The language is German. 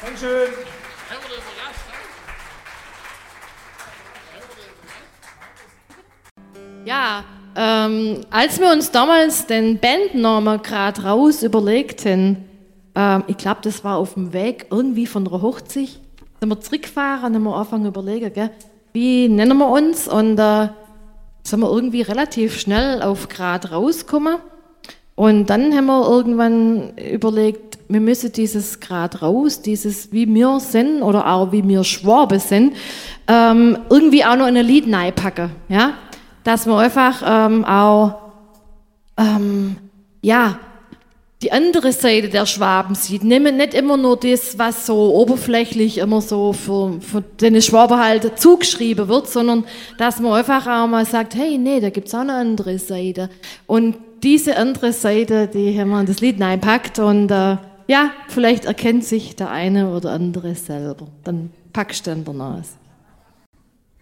Dankeschön. Ja, als wir uns damals den Bandnamen gerade raus überlegten, ich glaube, das war auf dem Weg irgendwie von der Hochzeit, sind wir zurückgefahren und haben wir angefangen zu überlegen, gell, wie nennen wir uns, und sind wir irgendwie relativ schnell auf Grad rausgekommen. Und dann haben wir irgendwann überlegt, wir müssen dieses Grad raus, dieses wie wir sind oder auch wie wir Schwaben sind, irgendwie auch noch in ein Lied reinpacken, ja? Dass man einfach auch die andere Seite der Schwaben sieht. Nicht immer nur das, was so oberflächlich immer so für den Schwaben halt zugeschrieben wird, sondern dass man einfach auch mal sagt, hey, nee, da gibt's auch eine andere Seite. Und diese andere Seite, die haben wir in das Lied reingepackt und vielleicht erkennt sich der eine oder andere selber. Dann packst du dann aus.